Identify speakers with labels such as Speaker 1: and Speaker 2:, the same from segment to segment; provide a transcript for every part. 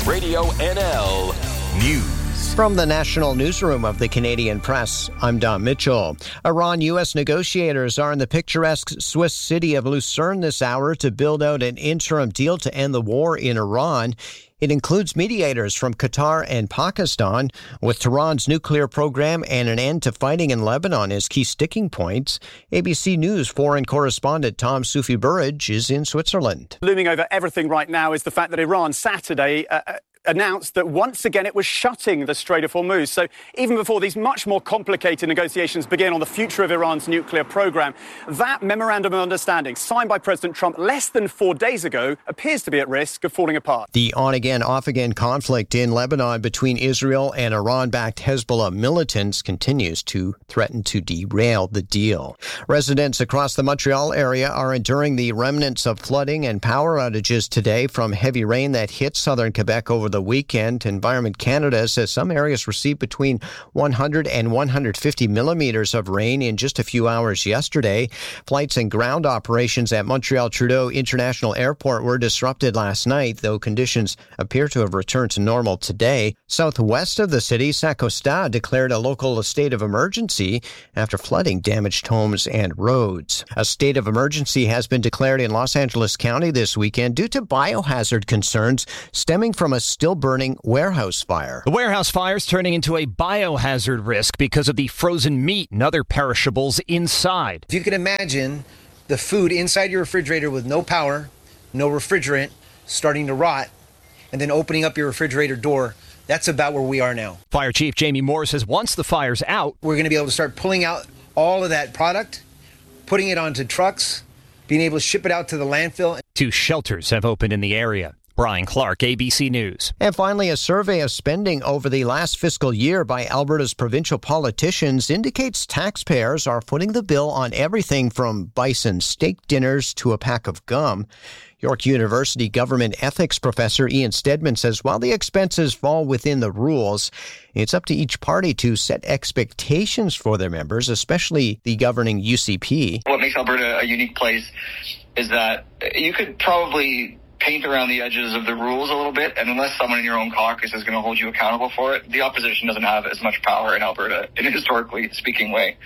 Speaker 1: Radio NL News.
Speaker 2: From the National Newsroom of the Canadian Press, I'm Don Mitchell. Iran-U.S. negotiators are in the picturesque Swiss city of Lucerne this hour to build out an interim deal to end the war in Iran. It includes mediators from Qatar and Pakistan, with Tehran's nuclear program and an end to fighting in Lebanon as key sticking points. ABC News foreign correspondent Tom Sufi-Burridge is in Switzerland.
Speaker 3: Looming over everything right now is the fact that Iran Saturday announced that once again it was shutting the Strait of Hormuz. So even before these much more complicated negotiations begin on the future of Iran's nuclear program, that memorandum of understanding signed by President Trump less than 4 days ago appears to be at risk of falling apart.
Speaker 2: The on-again, off-again conflict in Lebanon between Israel and Iran-backed Hezbollah militants continues to threaten to derail the deal. Residents across the Montreal area are enduring the remnants of flooding and power outages today from heavy rain that hit southern Quebec over the weekend. Environment Canada says some areas received between 100 and 150 millimeters of rain in just a few hours yesterday. Flights and ground operations at Montreal Trudeau International Airport were disrupted last night, though conditions appear to have returned to normal today. Southwest of the city, Saint-Costa declared a local state of emergency after flooding damaged homes and roads. A state of emergency has been declared in Los Angeles County this weekend due to biohazard concerns stemming from a still-burning warehouse fire.
Speaker 4: The warehouse fire is turning into a biohazard risk because of the frozen meat and other perishables inside.
Speaker 5: If you can imagine the food inside your refrigerator with no power, no refrigerant, starting to rot, and then opening up your refrigerator door, that's about where we are now.
Speaker 4: Fire Chief Jamie Moore says once the fire's out,
Speaker 5: we're going to be able to start pulling out all of that product, putting it onto trucks, being able to ship it out to the landfill.
Speaker 4: 2 shelters have opened in the area. Brian Clark, ABC News.
Speaker 2: And finally, a survey of spending over the last fiscal year by Alberta's provincial politicians indicates taxpayers are footing the bill on everything from bison steak dinners to a pack of gum. York University government ethics professor Ian Stedman says while the expenses fall within the rules, it's up to each party to set expectations for their members, especially the governing UCP.
Speaker 6: What makes Alberta a unique place is that you could probably paint around the edges of the rules a little bit, and unless someone in your own caucus is going to hold you accountable for it, the opposition doesn't have as much power in Alberta in a historically speaking way.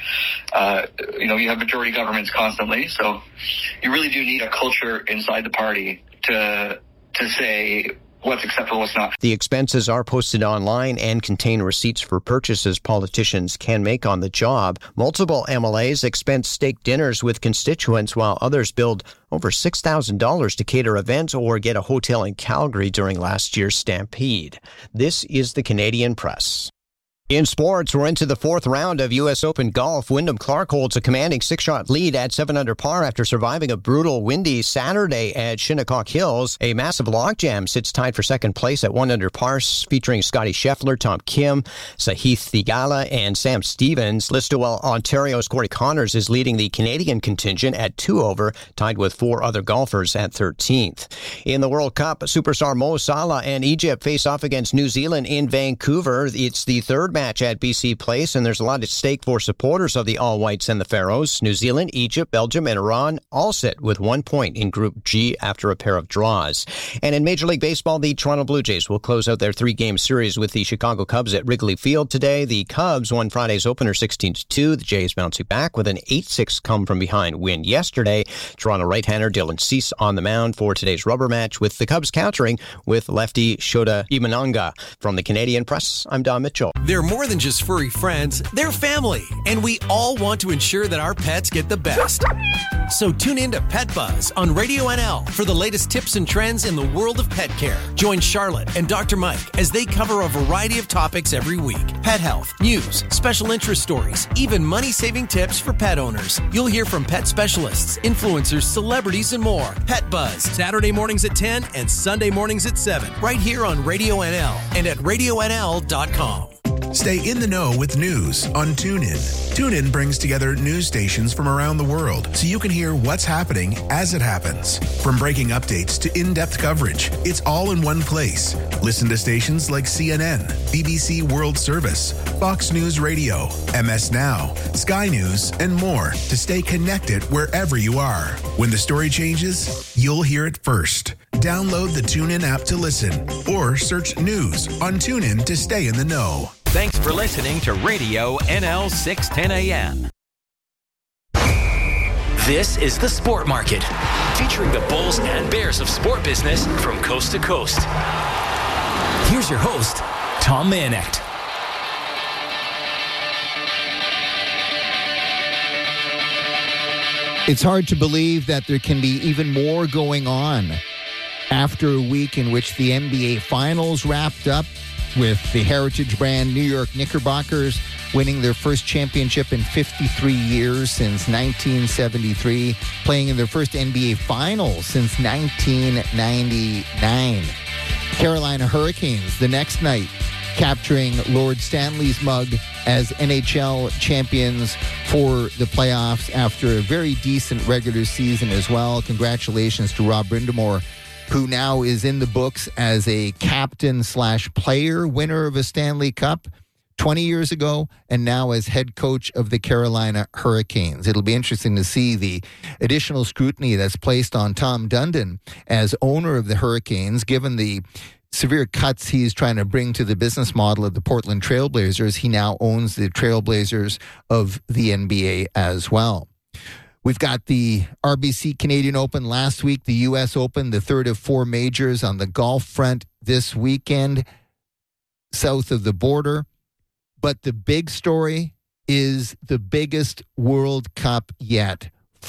Speaker 6: You have majority governments constantly, so you really do need a culture inside the party to say what's acceptable, what's not.
Speaker 2: The expenses are posted online and contain receipts for purchases politicians can make on the job. Multiple MLAs expense steak dinners with constituents, while others billed over $6,000 to cater events or get a hotel in Calgary during last year's Stampede. This is the Canadian Press. In sports, we're into the 4th round of U.S. Open golf. Wyndham Clark holds a commanding 6-shot lead at 7 under par after surviving a brutal windy Saturday at Shinnecock Hills. A massive logjam sits tied for second place at 1 under par, featuring Scotty Scheffler, Tom Kim, Sahith Theegala, and Sam Stevens. Listowel, Ontario's Corey Connors is leading the Canadian contingent at 2 over, tied with 4 other golfers at 13th. In the World Cup, superstar Mo Salah and Egypt face off against New Zealand in Vancouver. It's the third match at BC Place, and there's a lot at stake for supporters of the All Whites and the Faroes. New Zealand, Egypt, Belgium, and Iran all sit with 1 point in Group G after a pair of draws. And in Major League Baseball, the Toronto Blue Jays will close out their 3-game series with the Chicago Cubs at Wrigley Field today. The Cubs won Friday's opener 16-2. The Jays bouncing back with an 8-6 come-from-behind win yesterday. Toronto right-hander Dylan Cease on the mound for today's rubber match, with the Cubs countering with lefty Shota Imanaga. From the Canadian Press, I'm Don Mitchell.
Speaker 7: They're more than just furry friends, they're family, and we all want to ensure that our pets get the best. So tune in to Pet Buzz on Radio NL for the latest tips and trends in the world of pet care. Join Charlotte and Dr. Mike as they cover a variety of topics every week. Pet health, news, special interest stories, even money-saving tips for pet owners. You'll hear from pet specialists, influencers, celebrities, and more. Pet Buzz, Saturday mornings at 10 and Sunday mornings at 7, right here on Radio NL and at RadioNL.com.
Speaker 8: Stay in the know with news on TuneIn. TuneIn brings together news stations from around the world so you can hear what's happening as it happens. From breaking updates to in-depth coverage, it's all in one place. Listen to stations like CNN, BBC World Service, Fox News Radio, MS Now, Sky News, and more to stay connected wherever you are. When the story changes, you'll hear it first. Download the TuneIn app to listen or search news on TuneIn to stay in the know.
Speaker 1: Thanks for listening to Radio NL 610 AM. This is The Sport Market, featuring the bulls and bears of sport business from coast to coast. Here's your host, Tom Manecht.
Speaker 9: It's hard to believe that there can be even more going on after a week in which the NBA Finals wrapped up with the heritage brand New York Knickerbockers winning their first championship in 53 years since 1973, playing in their first NBA Finals since 1999. Carolina Hurricanes the next night capturing Lord Stanley's mug as NHL champions for the playoffs after a very decent regular season as well. Congratulations to Rob Brind'Amour, who now is in the books as a captain/player winner of a Stanley Cup 20 years ago, and now as head coach of the Carolina Hurricanes. It'll be interesting to see the additional scrutiny that's placed on Tom Dundon as owner of the Hurricanes, given the severe cuts he's trying to bring to the business model of the Portland Trailblazers. He now owns the Trailblazers of the NBA as well. We've got the RBC Canadian Open last week, the U.S. Open, the third of four majors on the golf front this weekend, south of the border. But the big story is the biggest World Cup yet.